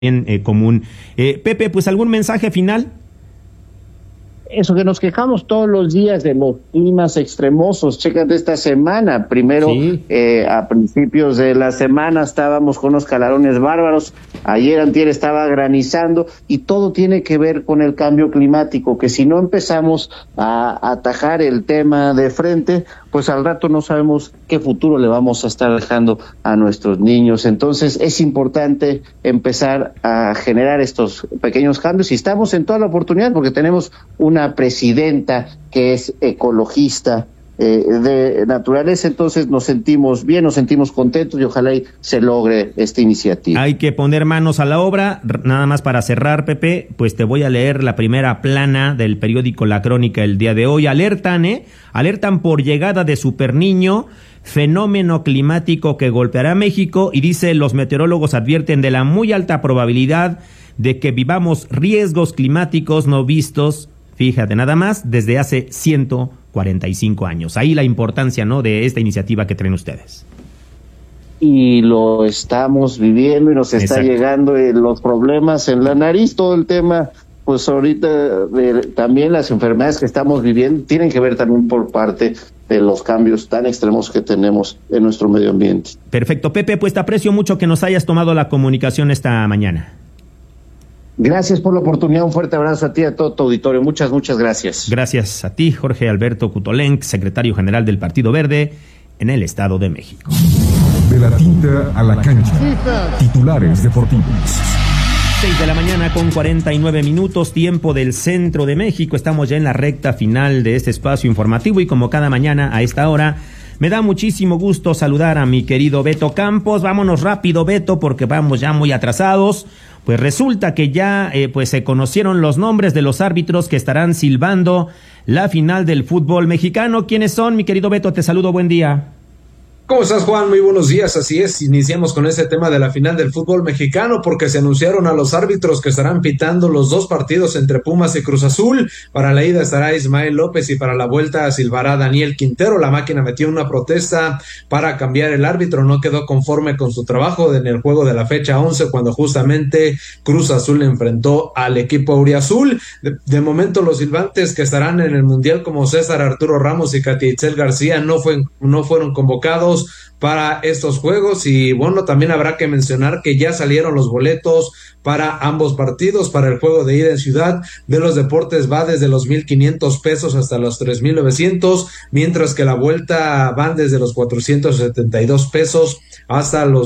común. Pepe, pues algún mensaje final. Eso que nos quejamos todos los días de los climas extremosos, chécate esta semana, primero sí. A principios de la semana estábamos con unos calorones bárbaros, ayer antier estaba granizando y todo tiene que ver con el cambio climático, que si no empezamos a atajar el tema de frente, pues al rato no sabemos qué futuro le vamos a estar dejando a nuestros niños. Entonces es importante empezar a generar estos pequeños cambios y estamos en toda la oportunidad porque tenemos una presidenta que es ecologista de naturaleza, entonces nos sentimos bien, nos sentimos contentos y ojalá y se logre esta iniciativa. Hay que poner manos a la obra. Nada más para cerrar, Pepe, pues te voy a leer la primera plana del periódico La Crónica el día de hoy. Alertan por llegada de superniño, fenómeno climático que golpeará a México, y dice: los meteorólogos advierten de la muy alta probabilidad de que vivamos riesgos climáticos no vistos, fíjate nada más, desde hace 145 años. Ahí la importancia, ¿no?, de esta iniciativa que traen ustedes. Y lo estamos viviendo y nos está llegando los problemas en la nariz, todo el tema, pues ahorita también las enfermedades que estamos viviendo tienen que ver también por parte de los cambios tan extremos que tenemos en nuestro medio ambiente. Perfecto, Pepe, pues te aprecio mucho que nos hayas tomado la comunicación esta mañana. Gracias por la oportunidad, un fuerte abrazo a ti y a todo tu auditorio, muchas gracias. Gracias a ti, Jorge Alberto Cutolenc, secretario general del Partido Verde en el Estado de México. De la tinta a la cancha, titulares deportivos. 6 de la mañana con 49 minutos, tiempo del centro de México. Estamos ya en la recta final de este espacio informativo y como cada mañana a esta hora, me da muchísimo gusto saludar a mi querido Beto Campos. Vámonos rápido, Beto, porque vamos ya muy atrasados. Pues resulta que ya pues se conocieron los nombres de los árbitros que estarán silbando la final del fútbol mexicano. ¿Quiénes son, mi querido Beto? Te saludo, buen día. ¿Cómo estás, Juan? Muy buenos días, así es, iniciamos con ese tema de la final del fútbol mexicano porque se anunciaron a los árbitros que estarán pitando los dos partidos entre Pumas y Cruz Azul. Para la ida estará Ismael López y para la vuelta silbará Daniel Quintero. La máquina metió una protesta para cambiar el árbitro, no quedó conforme con su trabajo en el juego de la fecha 11 cuando justamente Cruz Azul enfrentó al equipo auriazul. De momento los silbantes que estarán en el Mundial como César Arturo Ramos y Katia Itzel García no fueron convocados para estos juegos y bueno, también habrá que mencionar que ya salieron los boletos para ambos partidos. Para el juego de ida en Ciudad de los Deportes va desde los 1,500 pesos hasta los 3,900, mientras que la vuelta van desde los 472 pesos hasta los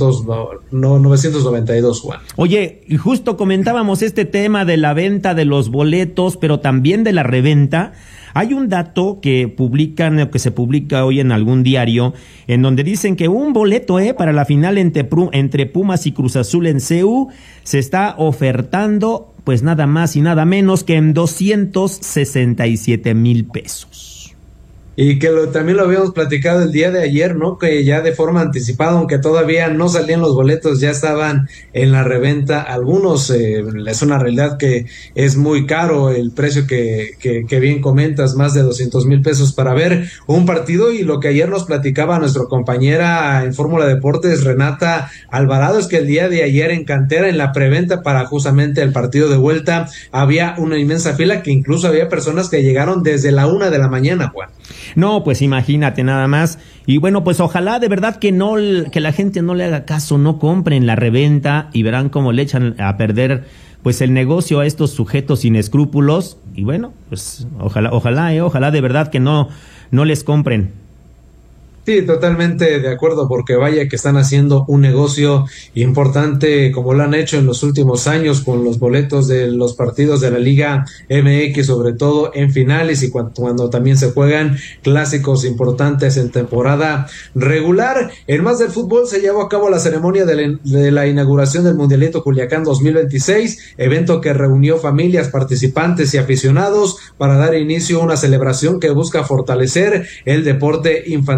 992, Juan. Oye, y justo comentábamos este tema de la venta de los boletos, pero también de la reventa. Hay un dato que se publica hoy en algún diario, en donde dicen que un boleto para la final entre Pumas y Cruz Azul en CU se está ofertando, pues nada más y nada menos que en 267,000 pesos. Y que también lo habíamos platicado el día de ayer, ¿no? Que ya de forma anticipada, aunque todavía no salían los boletos, ya estaban en la reventa. Algunos, es una realidad que es muy caro el precio que bien comentas, más de 200,000 pesos para ver un partido. Y lo que ayer nos platicaba nuestra compañera en Fórmula Deportes, Renata Alvarado, es que el día de ayer en Cantera, en la preventa para justamente el partido de vuelta, había una inmensa fila que incluso había personas que llegaron desde la 1 de la mañana, Juan. No, pues imagínate nada más. Y bueno, pues ojalá de verdad que la gente no le haga caso, no compren la reventa y verán cómo le echan a perder pues el negocio a estos sujetos sin escrúpulos. Y bueno, pues ojalá de verdad que no les compren. Sí, totalmente de acuerdo, porque vaya que están haciendo un negocio importante como lo han hecho en los últimos años con los boletos de los partidos de la Liga MX, sobre todo en finales y cuando también se juegan clásicos importantes en temporada regular. En más del fútbol se llevó a cabo la ceremonia de la inauguración del Mundialito Culiacán 2026, evento que reunió familias, participantes y aficionados para dar inicio a una celebración que busca fortalecer el deporte infantil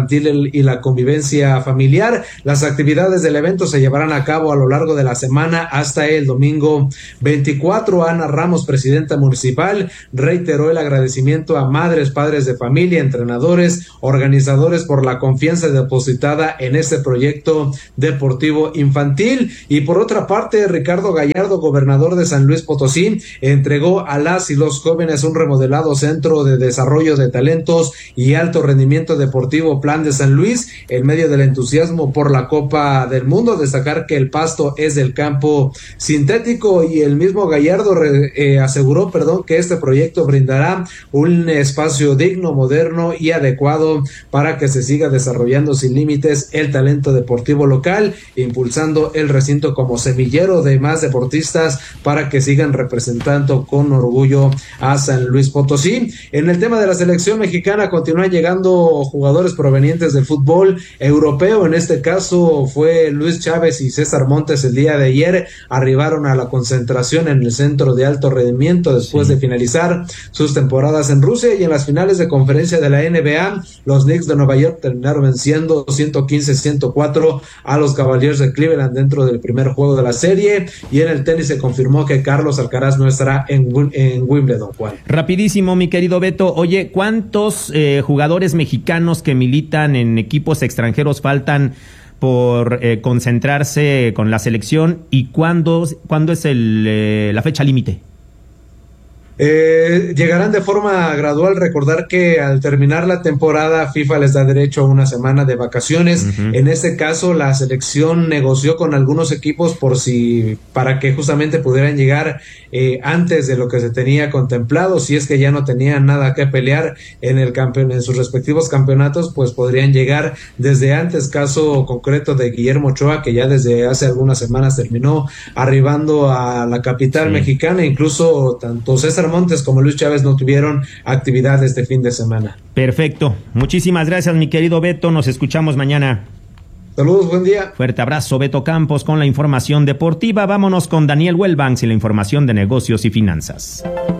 social y la convivencia familiar. Las actividades del evento se llevarán a cabo a lo largo de la semana hasta el domingo 24. Ana Ramos, presidenta municipal, reiteró el agradecimiento a madres, padres de familia, entrenadores, organizadores por la confianza depositada en este proyecto deportivo infantil. Y por otra parte, Ricardo Gallardo, gobernador de San Luis Potosí, entregó a las y los jóvenes un remodelado centro de desarrollo de talentos y alto rendimiento deportivo Plan de San Luis en medio del entusiasmo por la Copa del Mundo. Destacar que el pasto es del campo sintético, y el mismo Gallardo aseguró que este proyecto brindará un espacio digno, moderno y adecuado para que se siga desarrollando sin límites el talento deportivo local, impulsando el recinto como semillero de más deportistas para que sigan representando con orgullo a San Luis Potosí. En el tema de la selección mexicana continúan llegando jugadores provenientes del fútbol europeo. En este caso fue Luis Chávez y César Montes. El día de ayer arribaron a la concentración en el centro de alto rendimiento después de finalizar sus temporadas en Rusia, y en las finales de conferencia de la NBA, los Knicks de Nueva York terminaron venciendo 115-104 a los Cavaliers de Cleveland dentro del primer juego de la serie. Y en el tenis se confirmó que Carlos Alcaraz no estará en Wimbledon, Juan. Rapidísimo, mi querido Beto. Oye, ¿cuántos jugadores mexicanos que militan en equipos extranjeros faltan por concentrarse con la selección, y cuándo es la fecha límite? Llegarán de forma gradual. Recordar que al terminar la temporada FIFA les da derecho a una semana de vacaciones. En este caso la selección negoció con algunos equipos para que justamente pudieran llegar antes de lo que se tenía contemplado. Si es que ya no tenían nada que pelear en sus respectivos campeonatos, pues podrían llegar desde antes. Caso concreto de Guillermo Ochoa, que ya desde hace algunas semanas terminó arribando a la capital mexicana. Incluso tanto César Montes como Luis Chávez no tuvieron actividad este fin de semana. Perfecto. Muchísimas gracias, mi querido Beto. Nos escuchamos mañana. Saludos, buen día. Fuerte abrazo, Beto Campos, con la información deportiva. Vámonos con Daniel Wellbanks y la información de negocios y finanzas.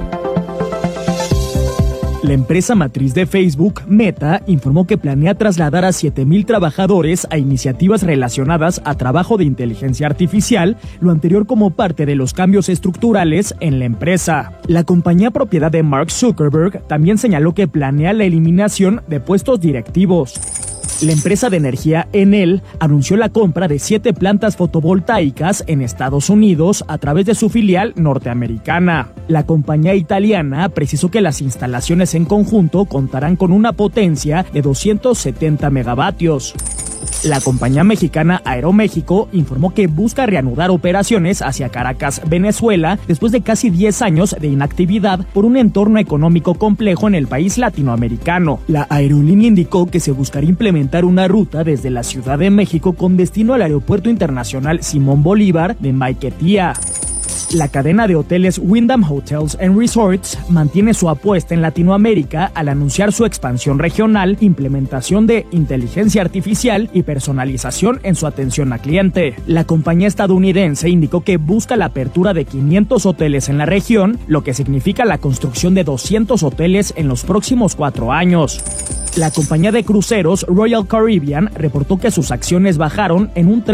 La empresa matriz de Facebook, Meta, informó que planea trasladar a 7,000 trabajadores a iniciativas relacionadas a trabajo de inteligencia artificial, lo anterior como parte de los cambios estructurales en la empresa. La compañía propiedad de Mark Zuckerberg también señaló que planea la eliminación de puestos directivos. La empresa de energía Enel anunció la compra de 7 plantas fotovoltaicas en Estados Unidos a través de su filial norteamericana. La compañía italiana precisó que las instalaciones en conjunto contarán con una potencia de 270 megavatios. La compañía mexicana Aeroméxico informó que busca reanudar operaciones hacia Caracas, Venezuela, después de casi 10 años de inactividad por un entorno económico complejo en el país latinoamericano. La aerolínea indicó que se buscaría implementar una ruta desde la Ciudad de México con destino al Aeropuerto Internacional Simón Bolívar de Maiquetía. La cadena de hoteles Wyndham Hotels and Resorts mantiene su apuesta en Latinoamérica al anunciar su expansión regional, implementación de inteligencia artificial y personalización en su atención a cliente. La compañía estadounidense indicó que busca la apertura de 500 hoteles en la región, lo que significa la construcción de 200 hoteles en los próximos 4 años. La compañía de cruceros Royal Caribbean reportó que sus acciones bajaron en un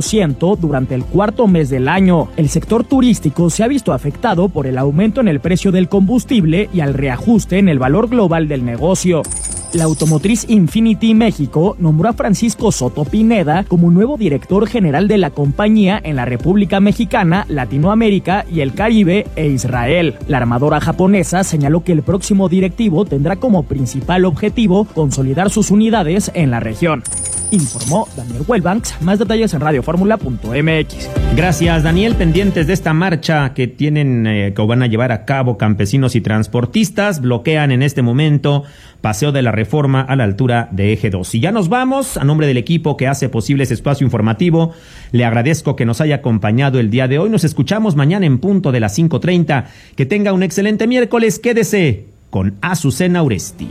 3% durante el cuarto mes del año. El sector turístico se ha visto afectado por el aumento en el precio del combustible y al reajuste en el valor global del negocio. La automotriz Infinity México nombró a Francisco Soto Pineda como nuevo director general de la compañía en la República Mexicana, Latinoamérica y el Caribe e Israel. La armadora japonesa señaló que el próximo directivo tendrá como principal objetivo consolidar sus unidades en la región. Informó Daniel Wellbanks. Más detalles en radioformula.mx. Gracias, Daniel. Pendientes de esta marcha que tienen que van a llevar a cabo campesinos y transportistas, bloquean en este momento Paseo de la Reforma a la altura de Eje 2. Y ya nos vamos. A nombre del equipo que hace posible ese espacio informativo, le agradezco que nos haya acompañado el día de hoy. Nos escuchamos mañana en punto de las 5:30. Que tenga un excelente miércoles. Quédese con Azucena Uresti.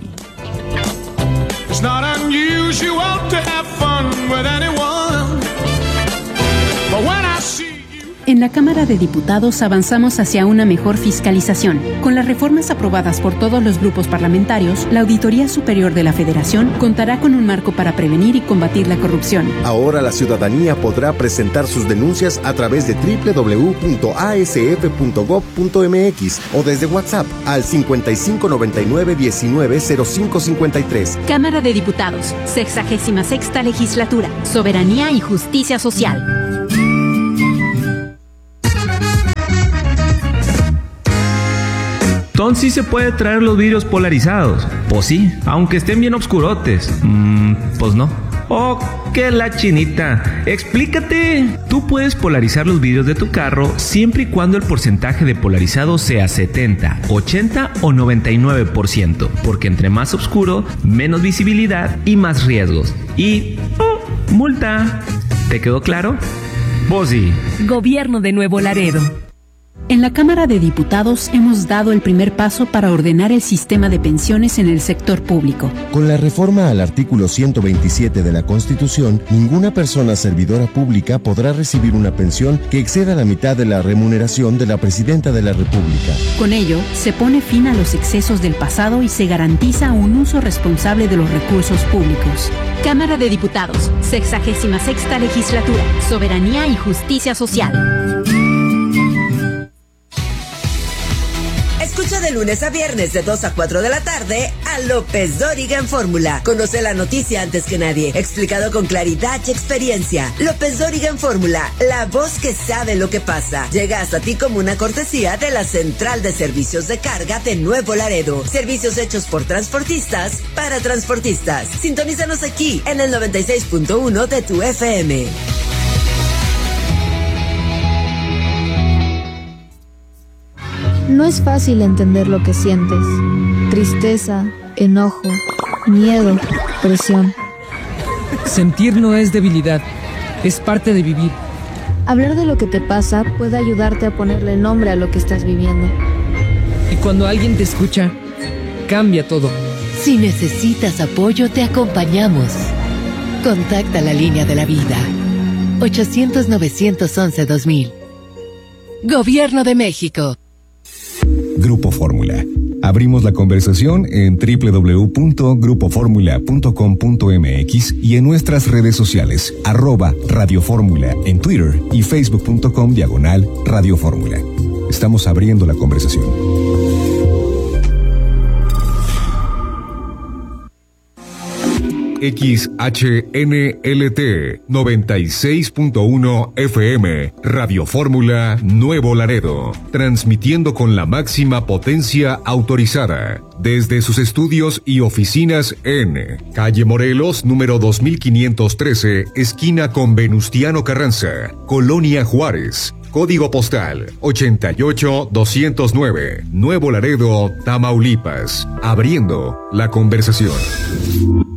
It's not unusual to have fun with anyone, but when I see you... la Cámara de Diputados avanzamos hacia una mejor fiscalización. Con las reformas aprobadas por todos los grupos parlamentarios, la Auditoría Superior de la Federación contará con un marco para prevenir y combatir la corrupción. Ahora la ciudadanía podrá presentar sus denuncias a través de www.asf.gov.mx o desde WhatsApp al 5599-190553. Cámara de Diputados, 66ª Legislatura, Soberanía y Justicia Social. Entonces sí se puede traer los vidrios polarizados. Pues sí, aunque estén bien oscurotes. Pues no. Oh, que la chinita. Explícate. Tú puedes polarizar los vidrios de tu carro siempre y cuando el porcentaje de polarizado sea 70, 80 o 99%, porque entre más oscuro, menos visibilidad y más riesgos. Y multa. ¿Te quedó claro? Pues sí. Gobierno de Nuevo Laredo. En la Cámara de Diputados hemos dado el primer paso para ordenar el sistema de pensiones en el sector público. Con la reforma al artículo 127 de la Constitución, ninguna persona servidora pública podrá recibir una pensión que exceda la mitad de la remuneración de la Presidenta de la República. Con ello, se pone fin a los excesos del pasado y se garantiza un uso responsable de los recursos públicos. Cámara de Diputados, 66ª Legislatura, Soberanía y Justicia Social. Escucha de lunes a viernes de 2 a 4 de la tarde a López Dóriga en Fórmula. Conoce la noticia antes que nadie, explicado con claridad y experiencia. López Dóriga en Fórmula, la voz que sabe lo que pasa. Llega hasta ti como una cortesía de la Central de Servicios de Carga de Nuevo Laredo. Servicios hechos por transportistas para transportistas. Sintonízanos aquí en el 96.1 de tu FM. No es fácil entender lo que sientes. Tristeza, enojo, miedo, presión. Sentir no es debilidad, es parte de vivir. Hablar de lo que te pasa puede ayudarte a ponerle nombre a lo que estás viviendo. Y cuando alguien te escucha, cambia todo. Si necesitas apoyo, te acompañamos. Contacta la línea de la vida. 800-911-2000. Gobierno de México. Grupo Fórmula. Abrimos la conversación en www.grupoformula.com.mx y en nuestras redes sociales, @Radio Fórmula en Twitter y Facebook.com/Radio Fórmula. Estamos abriendo la conversación. XHNLT 96.1 FM, Radio Fórmula Nuevo Laredo, transmitiendo con la máxima potencia autorizada desde sus estudios y oficinas en Calle Morelos, número 2513, esquina con Venustiano Carranza, Colonia Juárez. Código postal 88209, Nuevo Laredo, Tamaulipas. Abriendo la conversación.